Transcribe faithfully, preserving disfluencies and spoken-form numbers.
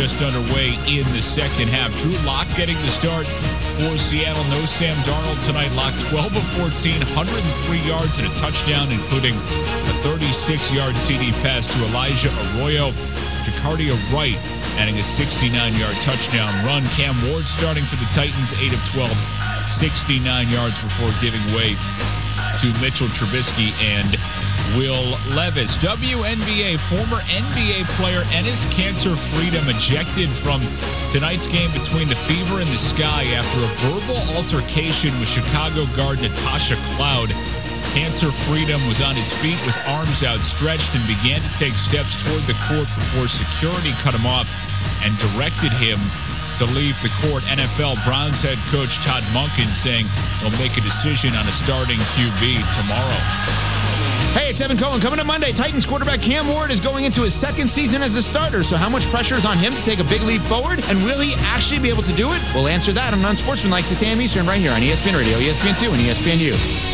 just underway in the second half. Drew Lock getting the start for Seattle. No Sam Darnold tonight. Lock twelve of fourteen, one hundred three yards and a touchdown, including a thirty-six-yard T D pass to Elijah Arroyo. Jacardia Wright adding a sixty-nine-yard touchdown run. Cam Ward starting for the Titans, eight of twelve, sixty-nine yards before giving way to Mitchell Trubisky and Will Levis. W N B A former N B A player Enes Kanter Freedom ejected from tonight's game between the Fever and the Sky after a verbal altercation with Chicago guard Natasha Cloud. Kanter Freedom was on his feet with arms outstretched and began to take steps toward the court before security cut him off and directed him to leave the court. N F L Browns head coach Todd Monken saying he'll make a decision on a starting Q B tomorrow. Hey, it's Evan Cohen. Coming up Monday, Titans quarterback Cam Ward is going into his second season as a starter. So how much pressure is on him to take a big leap forward? And will he actually be able to do it? We'll answer that on Unsportsmanlike, six a.m. Eastern, right here on E S P N Radio, E S P N two, and E S P N U.